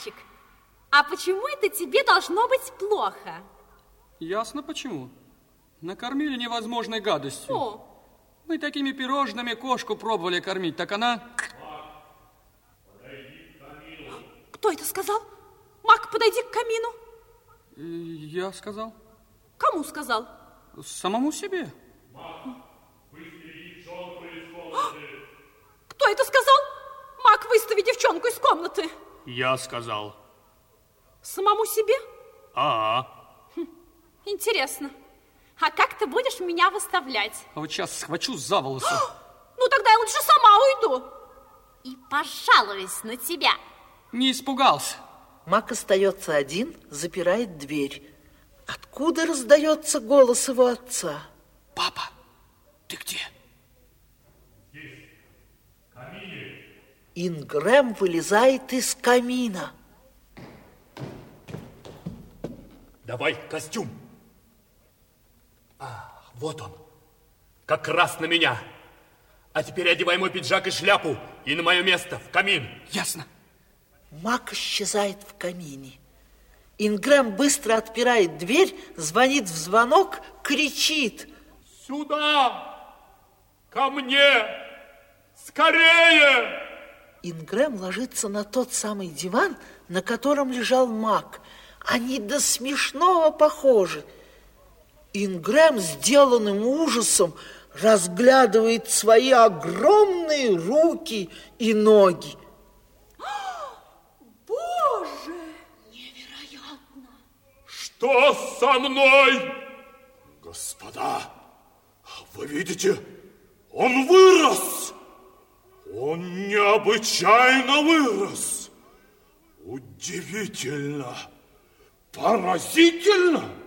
Мальчик, а почему это тебе должно быть плохо? Ясно почему. Накормили невозможной гадостью. О. Мы такими пирожными кошку пробовали кормить, так она... Кто это сказал? Мак, подойди к камину. Я сказал. Кому сказал? Самому себе. Кто это сказал? Мак, выстави девчонку из комнаты. Я сказал. Самому себе? Интересно. А как ты будешь меня выставлять? А вот сейчас схвачу за волосы. Ну, тогда я лучше сама уйду. И пожалуюсь на тебя. Не испугался. Мак остается один, запирает дверь. Откуда раздается голос его отца? Папа, ты где? Здесь, в камине. Ингрэм вылезает из камина. Давай костюм. Вот он. Как раз на меня. А теперь одевай мой пиджак и шляпу. И на мое место, в камин. Ясно. Мак исчезает в камине. Ингрэм быстро отпирает дверь, звонит в звонок, кричит. Сюда! Ко мне! Скорее! Ингрэм ложится на тот самый диван, на котором лежал Мак. Они до смешного похожи. Ингрэм, сделанным ужасом, разглядывает свои огромные руки и ноги. Боже! Невероятно! Что со мной? Господа, вы видите, он вырос! Он необычайно вырос! Удивительно! Поразительно!